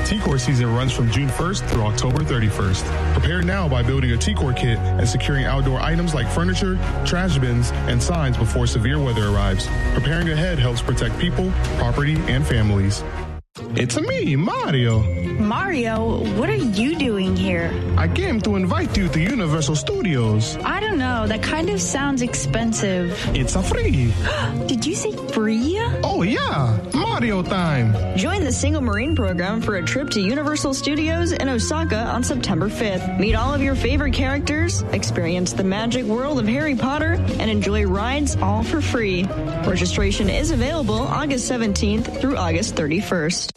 T-Core season runs from June 1st through October 31st. Prepare now by building a T-Core kit and securing outdoor items like furniture, trash bins, and signs before severe weather arrives. Preparing ahead helps protect people, property, and families. It's me, Mario. Mario, what are you doing here? I came to invite you to Universal Studios. I don't know. That kind of sounds expensive. It's a free. Did you say free? Oh, yeah. Mario time. Join the Single Marine program for a trip to Universal Studios in Osaka on September 5th. Meet all of your favorite characters, experience the magic world of Harry Potter, and enjoy rides all for free. Registration is available August 17th through August 31st.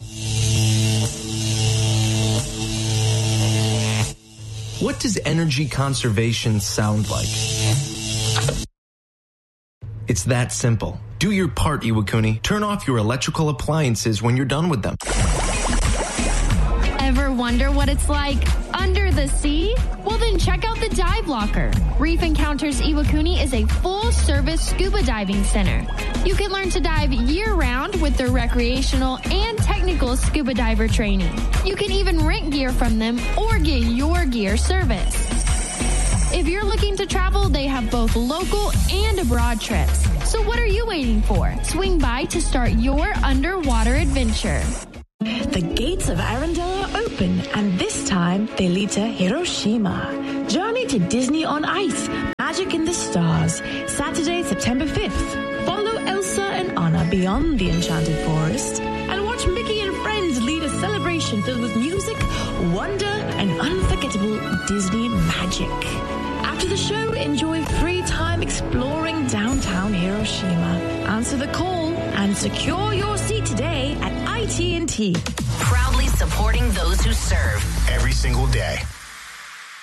What does energy conservation sound like? It's that simple. Do your part, Iwakuni. Turn off your electrical appliances when you're done with them. Ever wonder what it's like under the sea? Well, then check out the Dive Locker. Reef Encounters Iwakuni is a full-service scuba diving center. You can learn to dive year-round with their recreational and technical scuba diver training. You can even rent gear from them or get your gear serviced. If you're looking to travel, they have both local and abroad trips. So what are you waiting for? Swing by to start your underwater adventure. The gates of Arendelle are open, and this time they lead to Hiroshima. Journey to Disney on Ice, Magic in the Stars, Saturday, September 5th. Follow Elsa and Anna beyond the Enchanted Forest, and watch Mickey and Friends lead a celebration filled with music, wonder, and unforgettable Disney magic. After the show, enjoy free time exploring downtown Hiroshima. Answer the call and secure your seat today at IT&T. Proudly supporting those who serve every single day.